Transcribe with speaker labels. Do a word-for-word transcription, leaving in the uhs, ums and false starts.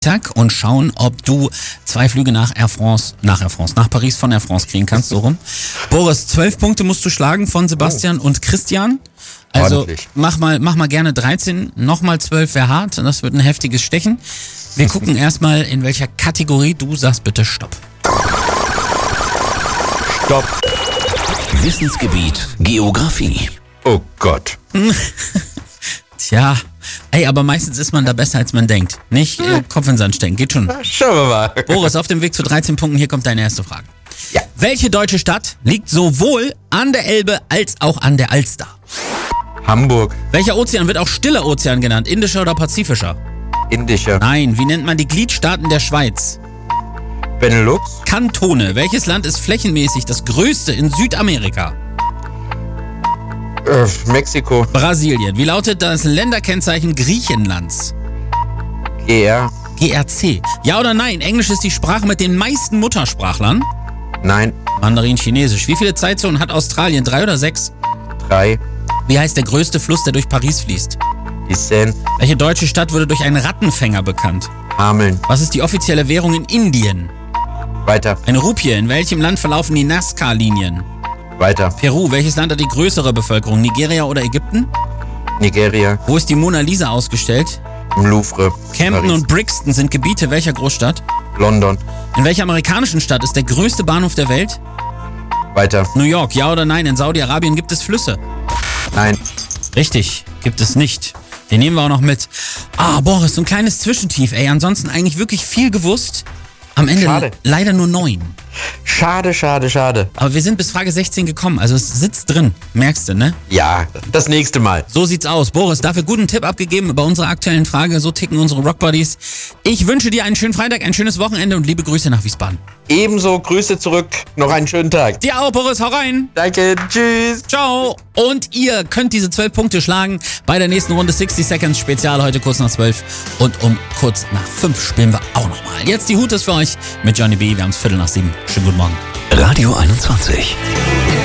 Speaker 1: Tag und schauen, ob du zwei Flüge nach Air France, nach Air France, nach Paris von Air France kriegen kannst, so rum. Boris, zwölf Punkte musst du schlagen von Sebastian oh. und Christian. Also Ordentlich. mach mal, mach mal gerne dreizehn, nochmal zwölf wäre hart, das wird ein heftiges Stechen. Wir gucken erstmal, in welcher Kategorie. Du sagst bitte Stopp.
Speaker 2: Stopp.
Speaker 3: Wissensgebiet Geografie.
Speaker 2: Oh Gott.
Speaker 1: Tja, ey, aber meistens ist man da besser, als man denkt. Nicht äh, Kopf in den Sand stecken, geht schon.
Speaker 2: Schauen wir mal.
Speaker 1: Boris, auf dem Weg zu dreizehn Punkten, hier kommt deine erste Frage.
Speaker 2: Ja.
Speaker 1: Welche deutsche Stadt liegt sowohl an der Elbe als auch an der Alster?
Speaker 2: Hamburg.
Speaker 1: Welcher Ozean wird auch Stiller Ozean genannt? Indischer oder Pazifischer?
Speaker 2: Indischer.
Speaker 1: Nein, wie nennt man die Gliedstaaten der Schweiz?
Speaker 2: Benelux.
Speaker 1: Kantone. Welches Land ist flächenmäßig das größte in Südamerika?
Speaker 2: Äh, Mexiko.
Speaker 1: Brasilien. Wie lautet das Länderkennzeichen Griechenlands?
Speaker 2: G R.
Speaker 1: G R C. Ja oder nein? Englisch ist die Sprache mit den meisten Muttersprachlern.
Speaker 2: Nein.
Speaker 1: Mandarin Chinesisch. Wie viele Zeitzonen hat Australien? Drei oder sechs?
Speaker 2: Drei.
Speaker 1: Wie heißt der größte Fluss, der durch Paris fließt?
Speaker 2: Die Seine.
Speaker 1: Welche deutsche Stadt wurde durch einen Rattenfänger bekannt?
Speaker 2: Hameln.
Speaker 1: Was ist die offizielle Währung in Indien?
Speaker 2: Weiter.
Speaker 1: Eine Rupie. In welchem Land verlaufen die Nazca-Linien?
Speaker 2: Weiter.
Speaker 1: Peru. Welches Land hat die größere Bevölkerung? Nigeria oder Ägypten?
Speaker 2: Nigeria.
Speaker 1: Wo ist die Mona Lisa ausgestellt?
Speaker 2: Im Louvre.
Speaker 1: Camden
Speaker 2: Paris.
Speaker 1: und Brixton sind Gebiete welcher Großstadt?
Speaker 2: London.
Speaker 1: In welcher amerikanischen Stadt ist der größte Bahnhof der Welt?
Speaker 2: Weiter.
Speaker 1: New York. Ja oder nein? In Saudi-Arabien gibt es Flüsse.
Speaker 2: Nein.
Speaker 1: Richtig, gibt es nicht. Den nehmen wir auch noch mit. Ah, Boris, so ein kleines Zwischentief, ey. Ansonsten eigentlich wirklich viel gewusst. Am Ende
Speaker 2: Schade.
Speaker 1: leider nur neun.
Speaker 2: Schade, schade, schade.
Speaker 1: Aber wir sind bis Frage sechzehn gekommen. Also es sitzt drin. Merkst du, ne?
Speaker 2: Ja, das nächste Mal.
Speaker 1: So sieht's aus. Boris, dafür guten Tipp abgegeben über unsere aktuellen Frage. So ticken unsere Rockbuddies. Ich wünsche dir einen schönen Freitag, ein schönes Wochenende und liebe Grüße nach Wiesbaden.
Speaker 2: Ebenso, Grüße zurück. Noch einen schönen Tag.
Speaker 1: Dir auch, Boris. Hau rein.
Speaker 2: Danke, tschüss.
Speaker 1: Ciao. Und ihr könnt diese zwölf Punkte schlagen bei der nächsten Runde sechzig Seconds Spezial heute kurz nach zwölf. Und um kurz nach fünf spielen wir auch nochmal. Jetzt die Hut ist für euch mit Johnny B. Wir haben es Viertel nach sieben. Schönen guten Morgen.
Speaker 3: Radio einundzwanzig.